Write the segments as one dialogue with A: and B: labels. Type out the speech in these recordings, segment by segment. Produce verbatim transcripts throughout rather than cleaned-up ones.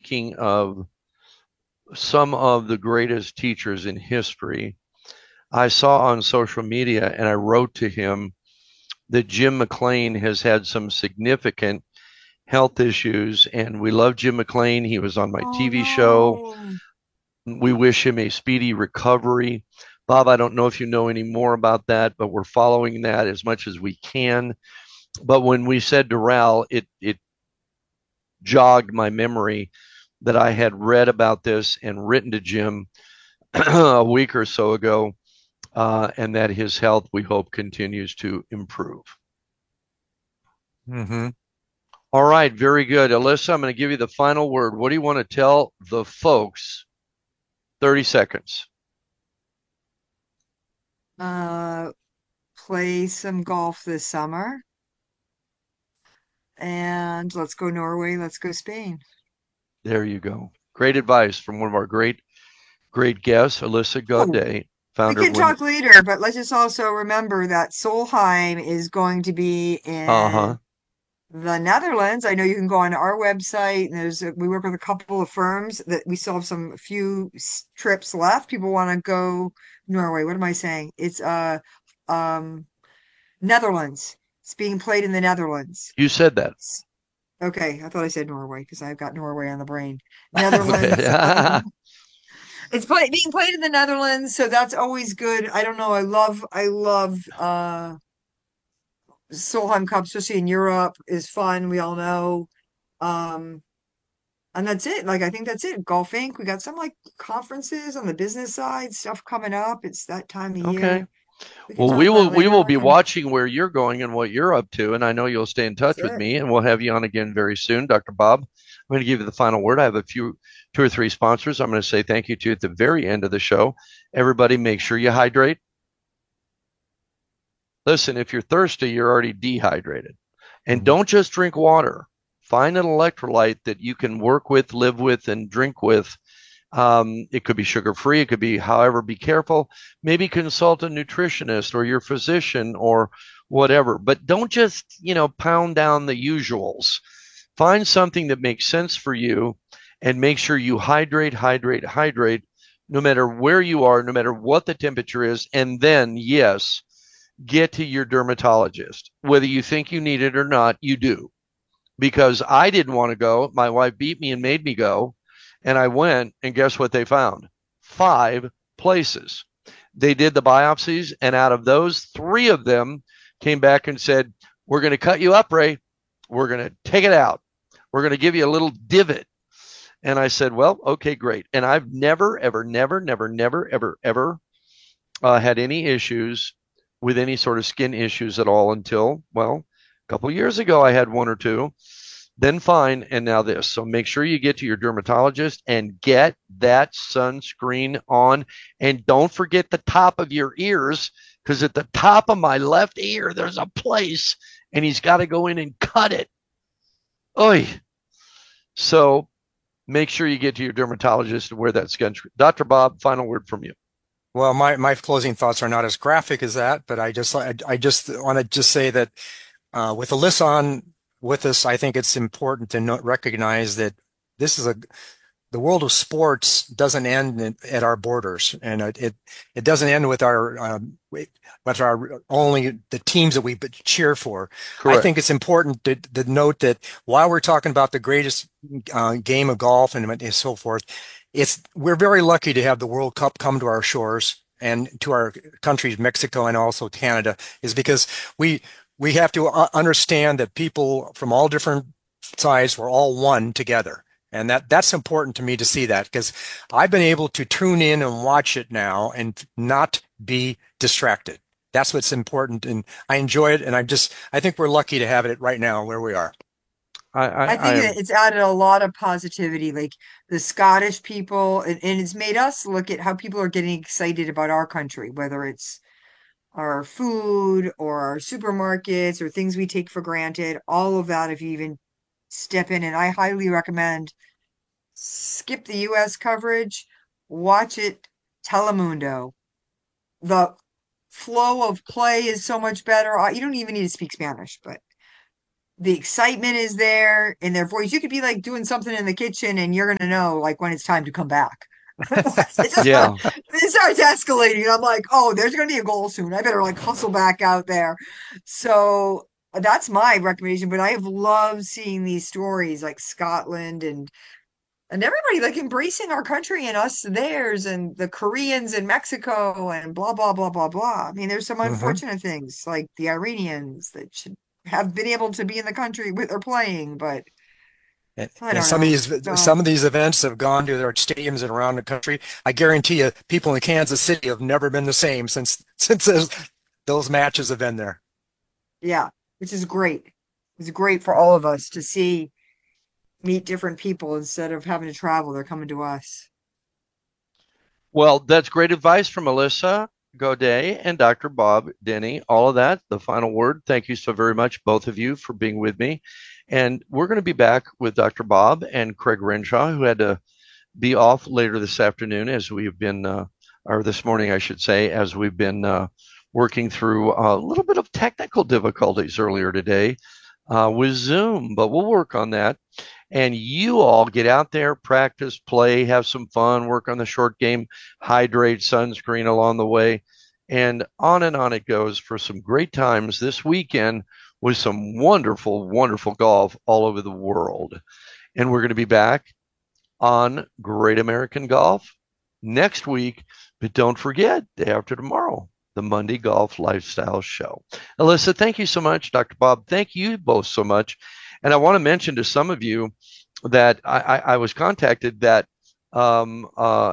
A: speaking of some of the greatest teachers in history, I saw on social media and I wrote to him that Jim McLean has had some significant health issues, and we love Jim McLean. He was on my
B: Oh
A: T V show.
B: no.
A: We wish him a speedy recovery. Bob, I don't know if you know any more about that, but we're following that as much as we can. But when we said Doral, it it jogged my memory that I had read about this and written to Jim a week or so ago, uh, and that his health, we hope, continues to improve.
C: Mm-hmm.
A: All right, very good. Alyssa, I'm going to give you the final word. What do you want to tell the folks? thirty seconds.
B: Uh, play some golf this summer and let's go Norway, let's go Spain.
A: There you go. Great advice from one of our great, great guests, Alyssa
B: Oh,
A: Godet,
B: we
A: founder of
B: can
A: Women.
B: talk later, but let's just also remember that Solheim is going to be
A: Uh huh.
B: in the Netherlands. I know you can go on our website and there's a, we work with a couple of firms that we still have some few s- trips left. People want to go Norway. What am I saying? It's uh um Netherlands. It's being played in the Netherlands.
A: You said that.
B: S- Okay, I thought I said Norway because I've got Norway on the brain. Netherlands.
A: Okay.
B: Um, it's play, being played in the Netherlands, so that's always good. I don't know. I love I love uh Solheim Cup, especially in Europe, is fun. We all know. Um, And that's it. Like, I think that's it. Golf Inc. We got some like conferences on the business side, stuff coming up. It's that time of
A: Okay.
B: year. We can
A: Well,
B: talk
A: we
B: about
A: will
B: it
A: we
B: later.
A: will
B: I
A: be
B: can,
A: watching where you're going and what you're up to, and I know you'll stay in
B: that's
A: touch with
B: it.
A: me, and we'll have you on again very soon, Doctor Bob. I'm going to give you the final word. I have a few, two or three sponsors. I'm going to say thank you to at the very end of the show. Everybody, make sure you hydrate. Listen, if you're thirsty, you're already dehydrated, and
C: Mm-hmm.
A: don't just drink water. Find an electrolyte that you can work with, live with, and drink with. Um, it could be sugar free. It could be, however, be careful. Maybe consult a nutritionist or your physician or whatever. But don't just, you know, pound down the usuals. Find something that makes sense for you and make sure you hydrate, hydrate, hydrate, no matter where you are, no matter what the temperature is. And then, yes, get to your dermatologist. Whether you think you need it or not, you do. Because I didn't want to go. My wife beat me and made me go. And I went, and guess what they found? Five places. They did the biopsies, and out of those, three of them came back and said, "We're going to cut you up, Ray. We're going to take it out. We're going to give you a little divot." And I said, "Well, okay, great." And I've never, ever, never, never, never, ever, ever uh, had any issues with any sort of skin issues at all until, well, a couple of years ago, I had one or two, then fine, and now this. So make sure you get to your dermatologist and get that sunscreen on. And don't forget the top of your ears, because at the top of my left ear, there's a place, and he's got to go in and cut it. Oy. So make sure you get to your dermatologist and wear that sunscreen. Doctor Bob, final word from you.
C: Well, my my closing thoughts are not as graphic as that, but I just I, I just want to just say that uh, with Alyssa on with us, I think it's important to not recognize that this is a the world of sports doesn't end in, at our borders, and it it, it doesn't end with our um, with our only the teams that we cheer for. I think
A: Correct.
C: it's important to, to note that while we're talking about the greatest uh, game of golf and, and so forth, it's we're very lucky to have the World Cup come to our shores and to our countries, Mexico and also Canada, is because we we have to uh, understand that people from all different sides were all one together. And that that's important to me to see that because I've been able to tune in and watch it now and not be distracted. That's what's important. And I enjoy it. And I just, I think we're lucky to have it right now where we are.
A: I,
B: I
A: I, I
B: think that
A: am
B: it's added a lot of positivity, like the Scottish people, and, and it's made us look at how people are getting excited about our country, whether it's our food or our supermarkets or things we take for granted, all of that, if you even step in. And I highly recommend skip the U S coverage, watch it Telemundo. The flow of play is so much better. Uh, You don't even need to speak Spanish, but the excitement is there in their voice. You could be like doing something in the kitchen and you're going to know like when it's time to come back. It just
A: Yeah.
B: it starts escalating. I'm like, oh, there's going to be a goal soon. I better like hustle back out there. So that's my recommendation. But I have loved seeing these stories like Scotland and and everybody like embracing our country and us theirs and the Koreans in Mexico and blah blah blah blah blah. I mean, there's some
C: Hmm.
B: unfortunate things like the Iranians that should have been able to be in the country with or playing, but
C: And,
B: I
C: and
B: don't
C: some of
B: know.
C: these
B: So
C: some of these events have gone to their stadiums and around the country. I guarantee you, people in Kansas City have never been the same since since those, those matches have been there.
B: yeah, which is great. It's great for all of us to see meet different people instead of having to travel. They're coming to us.
A: Well, that's great advice from Melissa Godet and Doctor Bob Denny. All of that, the final word. Thank you so very much, both of you, for being with me. And we're going to be back with Doctor Bob and Craig Renshaw, who had to be off later this afternoon as we've been, uh, or this morning, I should say, as we've been uh, working through a little bit of technical difficulties earlier today uh, with Zoom, but we'll work on that. And you all get out there, practice, play, have some fun, work on the short game, hydrate, sunscreen along the way, and on and on it goes for some great times this weekend with some wonderful, wonderful golf all over the world. And we're going to be back on Great American Golf next week. But don't forget, day after tomorrow, the Monday Golf Lifestyle Show. Alyssa, thank you so much. Doctor Bob, thank you both so much. And I want to mention to some of you that I, I, I was contacted that um, uh,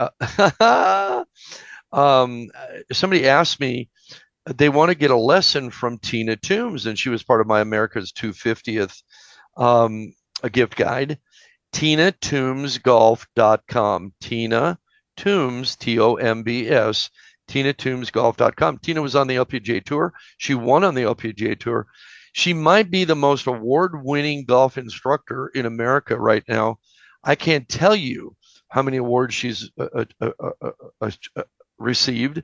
A: um, somebody asked me they want to get a lesson from Tina Toombs, and she was part of my America's two hundred fiftieth um, a gift guide. Tina Toombs Golf dot com. Tina Toombs, T O M B S, Tina Toombs Golf dot com. Tina was on the L P G A Tour. She won on the L P G A Tour. She might be the most award-winning golf instructor in America right now. I can't tell you how many awards she's uh, uh, uh, uh, uh, received.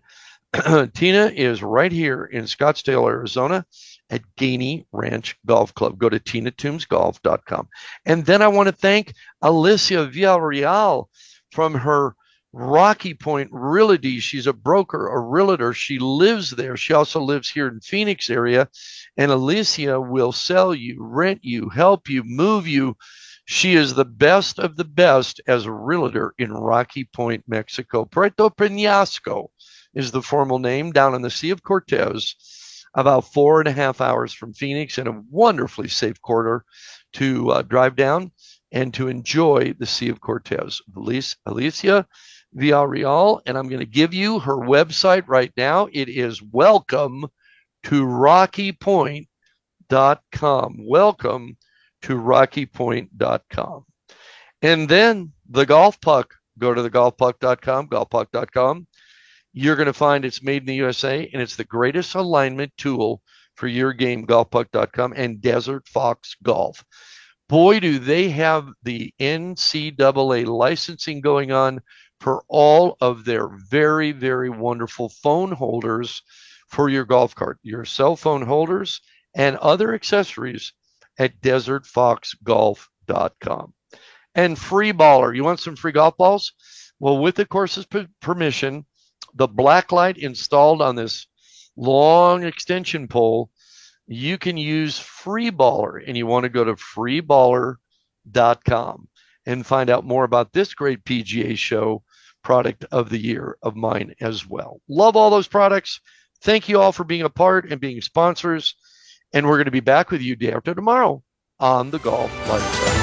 A: Tina is right here in Scottsdale, Arizona at Gainey Ranch Golf Club. Go to Tina Toombs Golf dot com. And then I want to thank Alicia Villarreal from her Rocky Point Realty. She's a broker, a realtor. She lives there. She also lives here in Phoenix area. And Alicia will sell you, rent you, help you, move you. She is the best of the best as a realtor in Rocky Point, Mexico. Puerto Peñasco is the formal name, down in the Sea of Cortez, about four and a half hours from Phoenix, and a wonderfully safe corridor to uh, drive down and to enjoy the Sea of Cortez. Alicia Villarreal, and I'm going to give you her website right now. It is welcome to rocky point dot com. Welcome to rocky point dot com. And then the Golf Puck. Go to the golf puck dot com, golf puck dot com. You're going to find it's made in the U S A, and it's the greatest alignment tool for your game, golf puck dot com, and Desert Fox Golf. Boy, do they have the N C double A licensing going on for all of their very, very wonderful phone holders for your golf cart, your cell phone holders, and other accessories at desert fox golf dot com. And Free Baller, you want some free golf balls? Well, with the course's permission, the black light installed on this long extension pole, you can use Free Baller, and you want to go to free baller dot com and find out more about this great P G A show product of the year of mine as well. Love all those products. Thank you all for being a part and being sponsors. And we're going to be back with you day after tomorrow on the Golf Lifestyle.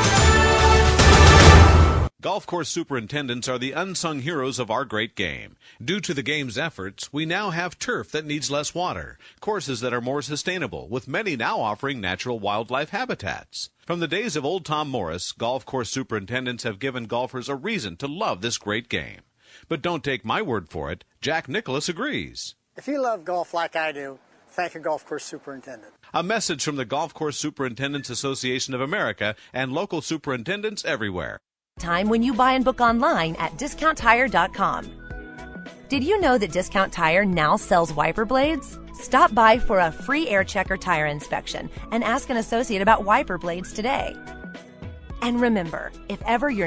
D: Golf course superintendents are the unsung heroes of our great game. Due to the game's efforts, we now have turf that needs less water, courses that are more sustainable, with many now offering natural wildlife habitats. From the days of old Tom Morris, golf course superintendents have given golfers a reason to love this great game. But don't take my word for it. Jack Nicklaus agrees.
E: If you love golf like I do, thank a golf course superintendent.
D: A message from the Golf Course Superintendents Association of America and local superintendents everywhere.
F: Time when you buy and book online at discount tire dot com. Did you know that Discount Tire now sells wiper blades? Stop by for a free air check or tire inspection and ask an associate about wiper blades today. And remember, if ever you're